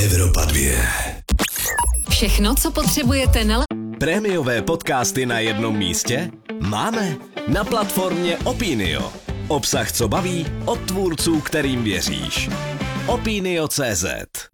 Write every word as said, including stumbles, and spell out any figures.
Evropa dva. Všechno, co potřebujete na... Prémiové podcasty na jednom místě? Máme na platformě Opinio. Obsah, co baví, od tvůrců, kterým věříš. Opinio tečka cé zet